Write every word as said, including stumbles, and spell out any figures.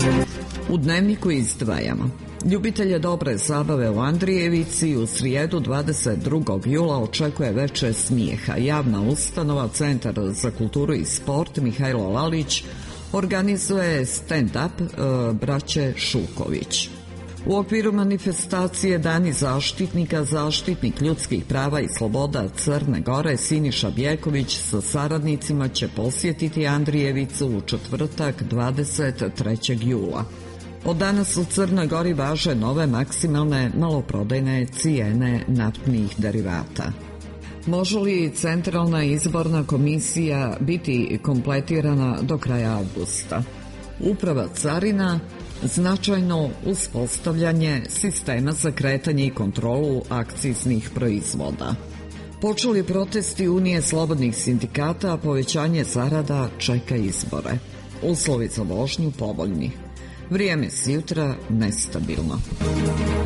U Dnevniku izdvajamo: ljubitelje dobre zabave u Andrijevici u srijedu dvadeset drugog jula očekuje veče smijeha. Javna ustanova Centar za kulturu i sport Mihajlo Lalić organizuje stand-up e, braće Šuković. U okviru manifestacije Dani zaštitnika, zaštitnik ljudskih prava i sloboda Crne Gore Siniša Bjeković sa saradnicima će posjetiti Andrijevicu u četvrtak dvadeset trećeg jula. Od danas u Crnoj Gori važe nove maksimalne maloprodajne cijene naftnih derivata. Može li Centralna izborna komisija biti kompletirana do kraja avgusta? Uprava carina značajno uspostavljanje sistema za kretanje i kontrolu akciznih proizvoda. Počeli protesti Unije slobodnih sindikata, a povećanje zarada čeka izbore. Uslovi za vožnju povoljni. Vrijeme s jutra nestabilno.